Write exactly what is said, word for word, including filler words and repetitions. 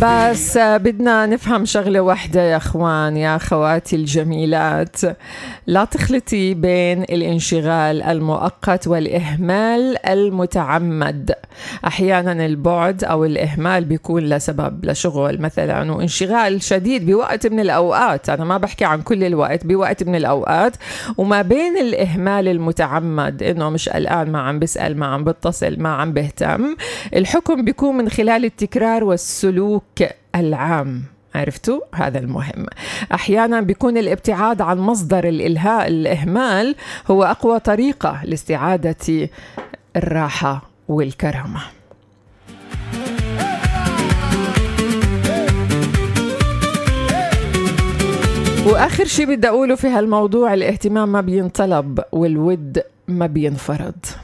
بس بدنا نفهم شغلة واحدة يا أخوان، يا أخواتي الجميلات، لا تخلطي بين الانشغال المؤقت والإهمال المتعمد. أحيانا البعد أو الإهمال بيكون لسبب لشغل مثلا، وانشغال شديد بوقت من الأوقات، أنا ما بحكي عن كل الوقت، بوقت من الأوقات، وما بين الإهمال المتعمد إنه مش قلقان، ما عم بسأل، ما عم بتصل، ما عم بهتم. الحكم بيكون من خلال التكرار والسلوك العام. عرفتوا؟ هذا المهم. أحيانا بيكون الابتعاد عن مصدر الإلهاء الإهمال هو أقوى طريقة لاستعادة الراحة والكرامة. وآخر شيء بدي أقوله في هالموضوع، الاهتمام ما بينطلب والود ما بينفرض.